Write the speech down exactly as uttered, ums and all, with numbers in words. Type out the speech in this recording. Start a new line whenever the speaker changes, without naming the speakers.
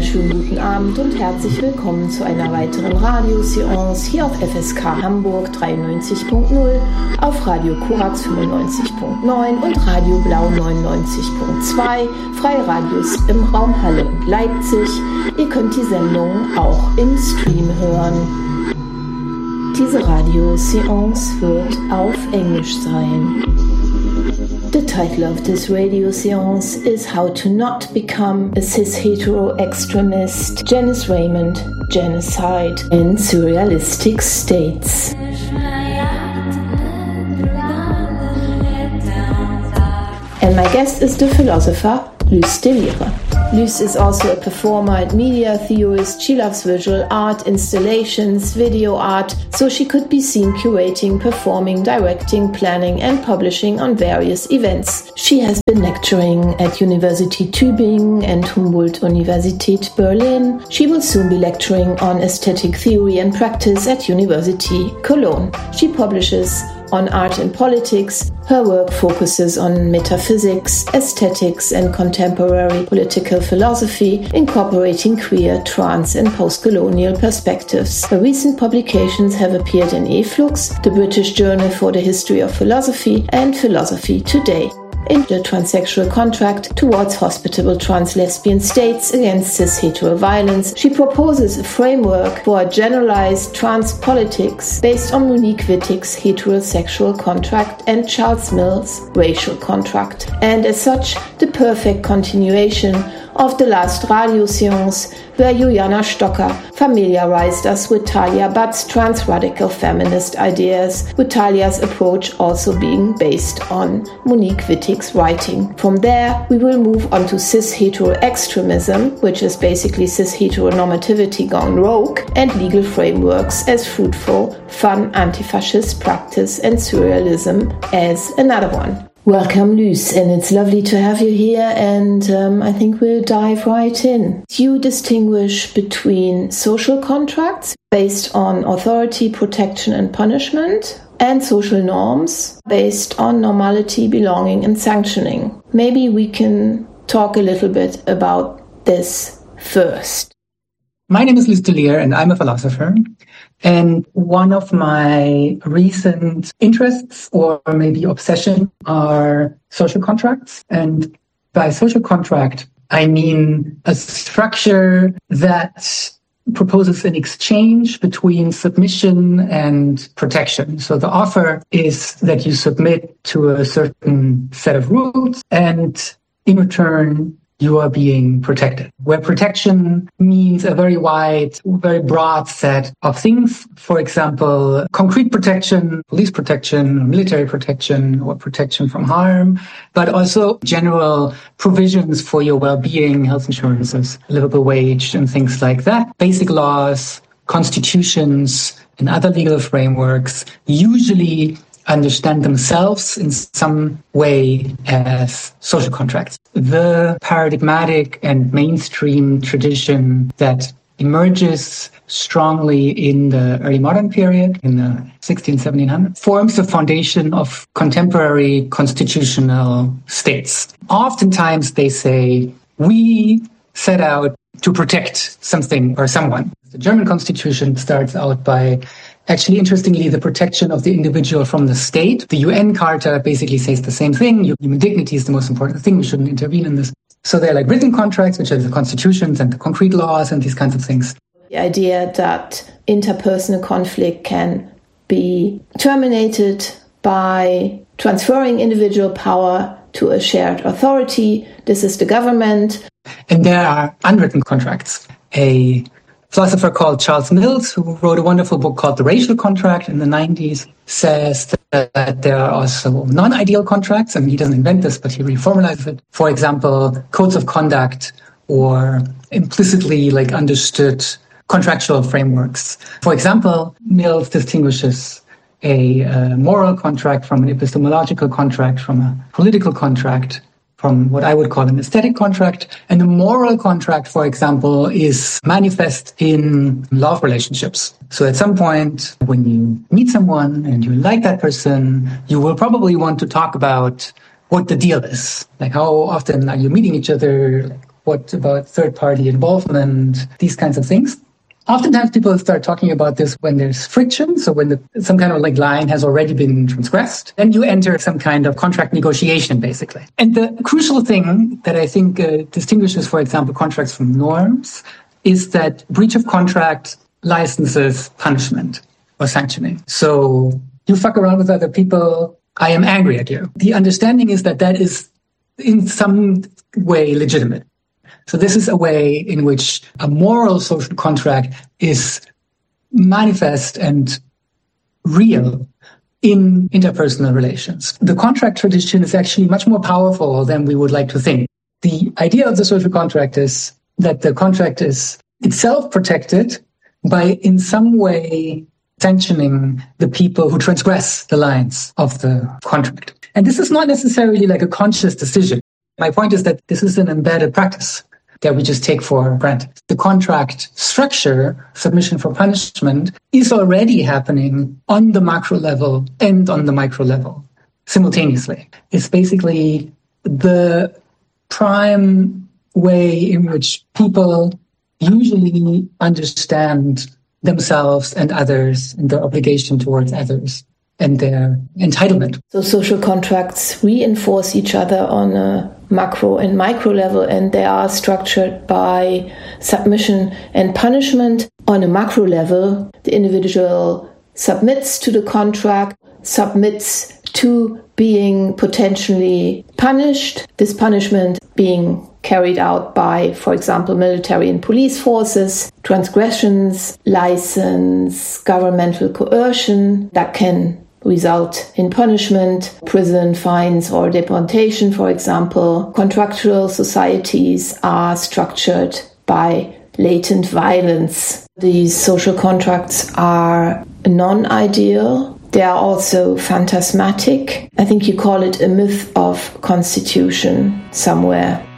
wunderschönen guten Abend und herzlich willkommen zu einer weiteren Radioseance hier auf F S K Hamburg dreiundneunzig Punkt null, auf Radio Korax fünfundneunzig Punkt neun und Radio Blau neunundneunzig Punkt zwei, Freie Radios im Raum Halle und Leipzig. Ihr könnt die Sendung auch im Stream hören. Diese Radioseance wird auf Englisch sein. The title of this radio seance is How to Not Become a Cis-Hetero Extremist, Janice Raymond, Genocide in Surrealistic States. And my guest is the philosopher Luce Delire. Luce is also a performer and media theorist. She loves visual art, installations, video art, so she could be seen curating, performing, directing, planning and publishing on various events. She has been lecturing at University Tübingen and Humboldt-Universität Berlin. She will soon be lecturing on aesthetic theory and practice at University Cologne. She publishes on art and politics. Her work focuses on metaphysics, aesthetics, and contemporary political philosophy, incorporating queer, trans, and post-colonial perspectives. Her recent publications have appeared in eFlux, the British Journal for the History of Philosophy, and Philosophy Today. In the transsexual contract towards hospitable trans-lesbian states against cis-hetero violence, she proposes a framework for a generalized trans politics based on Monique Wittig's heterosexual contract and Charles Mill's racial contract, and as such, the perfect continuation of the last radio seance where Juliana Stocker familiarized us with Talia Butt's trans radical feminist ideas, with Talia's approach also being based on Monique Wittig's writing. From there, we will move on to cis-hetero extremism, which is basically cis-heteronormativity gone rogue, and legal frameworks as fruitful, fun anti-fascist practice, and surrealism as another one. Welcome, Luce, and it's lovely to have you here, and um, I think we'll dive right in. You distinguish between social contracts based on authority, protection, and punishment, and social norms based on normality, belonging, and sanctioning. Maybe we can talk a little bit about this first.
My name is Luce Delire, and I'm a philosopher. And one of my recent interests, or maybe obsession, are social contracts. And by social contract, I mean a structure that proposes an exchange between submission and protection. So the offer is that you submit to a certain set of rules, and in return, you are being protected, where protection means a very wide, very broad set of things. For example, concrete protection, police protection, military protection, or protection from harm, but also general provisions for your well-being, health insurances, livable wage, and things like that. Basic laws, constitutions, and other legal frameworks usually understand themselves in some way as social contracts. The paradigmatic and mainstream tradition that emerges strongly in the early modern period, in the sixteen, seventeen hundreds, forms the foundation of contemporary constitutional states. Oftentimes they say, we set out to protect something or someone. The German constitution starts out by actually, interestingly, the protection of the individual from the state. The U N Charter basically says the same thing. Human dignity is the most important thing. We shouldn't intervene in this. So they're like written contracts, which are the constitutions and the concrete laws and these kinds of things.
The idea that interpersonal conflict can be terminated by transferring individual power to a shared authority. This is the government.
And there are unwritten contracts. A philosopher called Charles Mills, who wrote a wonderful book called The Racial Contract in the nineties, says that there are also non-ideal contracts, and he doesn't invent this, but he reformalizes it. For example, codes of conduct or implicitly like understood contractual frameworks. For example, Mills distinguishes a uh, moral contract from an epistemological contract, from a political contract, from what I would call an aesthetic contract. And a moral contract, for example, is manifest in love relationships. So at some point, when you meet someone and you like that person, you will probably want to talk about what the deal is. Like, how often are you meeting each other? Like, What about third-party involvement? These kinds of things. Oftentimes people start talking about this when there's friction, so when the, some kind of like line has already been transgressed, then you enter some kind of contract negotiation, basically. And the crucial thing that I think uh, distinguishes, for example, contracts from norms is that breach of contract licenses punishment or sanctioning. So you fuck around with other people, I am angry at you. The understanding is that that is in some way legitimate. So this is a way in which a moral social contract is manifest and real in interpersonal relations. The contract tradition is actually much more powerful than we would like to think. The idea of the social contract is that the contract is itself protected by in some way sanctioning the people who transgress the lines of the contract. And this is not necessarily like a conscious decision. My point is that this is an embedded practice that we just take for granted. The contract structure, submission for punishment, is already happening on the macro level and on the micro level simultaneously. It's basically the prime way in which people usually understand themselves and others and their obligation towards others and their entitlement.
So social contracts reinforce each other on a macro and micro level, and they are structured by submission and punishment. On a macro level, the individual submits to the contract, submits to being potentially punished, this punishment being carried out by, for example, military and police forces, transgressions, license, governmental coercion that can result in punishment, prison, fines, or deportation, for example. Contractual societies are structured by latent violence. These social contracts are non-ideal. They are also phantasmatic. I think you call it a myth of constitution somewhere.